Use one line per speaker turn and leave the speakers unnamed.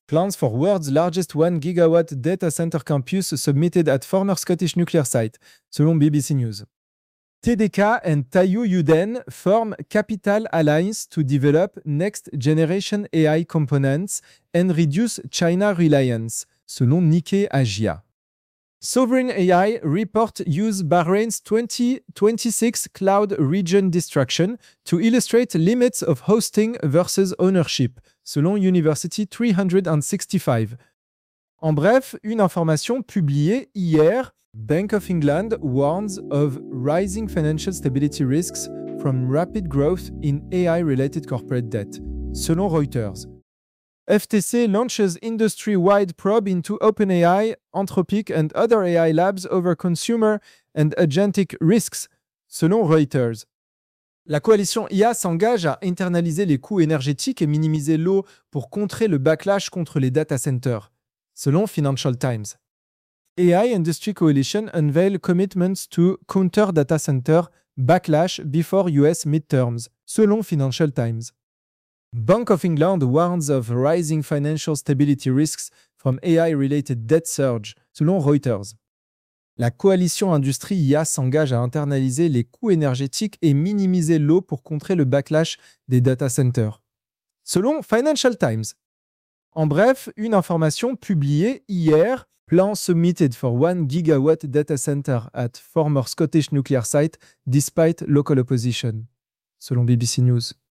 Plans for world's largest 1 gigawatt data center campus submitted at former Scottish nuclear site, selon BBC News. TDK and Taiyu Yuden form Capital Alliance to develop next-generation AI components and reduce China reliance, selon Nikkei Asia. Sovereign AI report use Bahrain's 2026 cloud region destruction to illustrate limits of hosting versus ownership, selon University 365. En bref, une information publiée hier, Bank of England warns of rising financial stability risks from rapid growth in AI-related corporate debt, selon Reuters. FTC launches industry-wide probe into OpenAI, Anthropic and other AI labs over consumer and agentic risks, selon Reuters. La coalition IA s'engage à internaliser les coûts énergétiques et minimiser l'eau pour contrer le backlash contre les data centers, selon Financial Times. AI Industry Coalition unveil commitments to counter data center backlash before US midterms, selon Financial Times. Bank of England warns of rising financial stability risks from AI-related debt surge, selon Reuters. La coalition industrie IA s'engage à internaliser les coûts énergétiques et minimiser l'eau pour contrer le backlash des data centers, selon Financial Times. En bref, une information publiée hier, plan submitted for 1 gigawatt data center at former Scottish nuclear site despite local opposition, selon BBC News.